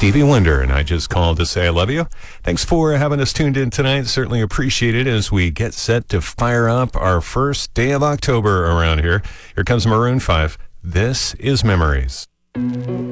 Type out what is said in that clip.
Stevie Wonder, and I just called to say I love you. Thanks for having us tuned in tonight. Certainly appreciate it as we get set to fire up our first day of October around here. Here comes Maroon 5. This is Memories.